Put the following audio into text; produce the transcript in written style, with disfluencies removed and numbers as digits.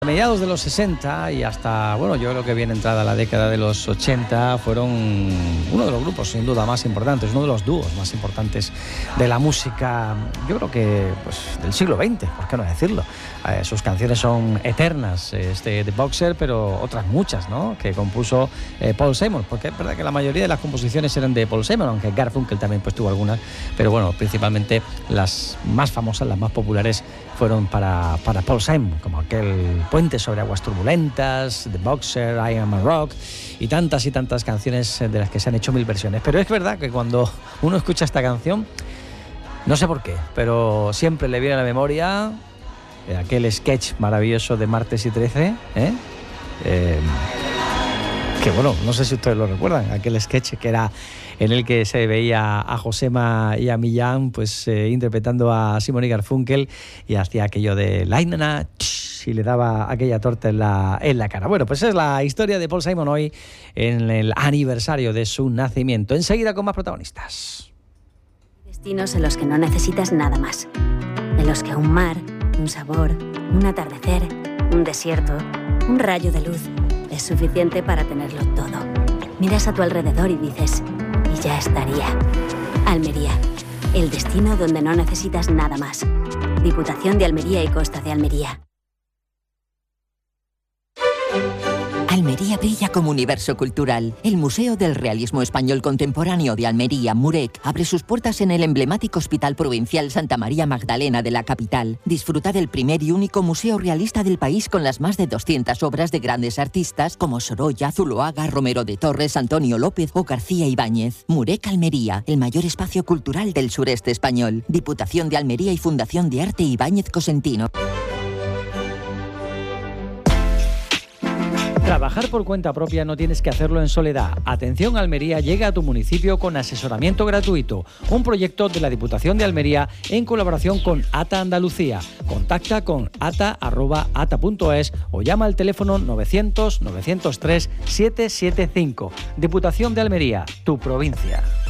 A mediados de los 60 y hasta, bueno, yo creo que bien entrada la década de los 80, fueron uno de los grupos sin duda más importantes, uno de los dúos más importantes de la música, yo creo que pues, del siglo XX, ¿por qué no decirlo? Sus canciones son eternas, The Boxer, pero otras muchas, ¿no?, que compuso Paul Simon, porque es verdad que la mayoría de las composiciones eran de Paul Simon, aunque Garfunkel también pues tuvo algunas, pero bueno, principalmente las más famosas, las más populares fueron para Paul Simon, como aquel Puente sobre aguas turbulentas, The Boxer, I Am a Rock y tantas canciones de las que se han hecho 1000 versiones. Pero es verdad que cuando uno escucha esta canción, no sé por qué, pero siempre le viene a la memoria aquel sketch maravilloso de Martes y 13, que bueno, no sé si ustedes lo recuerdan, aquel sketch que era en el que se veía a Josema y a Millán pues interpretando a Simon y Garfunkel y hacía aquello de la inana y le daba aquella torta en la cara. Bueno, pues es la historia de Paul Simon hoy en el aniversario de su nacimiento. Enseguida con más protagonistas. Destinos en los que no necesitas nada más, en los que un mar, un sabor, un atardecer, un desierto, un rayo de luz es suficiente para tenerlo todo. Miras a tu alrededor y dices, y ya estaría. Almería, el destino donde no necesitas nada más. Diputación de Almería y Costa de Almería. Almería brilla como universo cultural. El Museo del Realismo Español Contemporáneo de Almería, MUREC, abre sus puertas en el emblemático Hospital Provincial Santa María Magdalena de la capital. Disfruta del primer y único museo realista del país con las más de 200 obras de grandes artistas como Sorolla, Zuloaga, Romero de Torres, Antonio López o García Ibáñez. MUREC Almería, el mayor espacio cultural del sureste español. Diputación de Almería y Fundación de Arte Ibáñez Cosentino. Trabajar por cuenta propia no tienes que hacerlo en soledad. Atención Almería llega a tu municipio con asesoramiento gratuito. Un proyecto de la Diputación de Almería en colaboración con ATA Andalucía. Contacta con ata@ata.es o llama al teléfono 900 903 775. Diputación de Almería, tu provincia.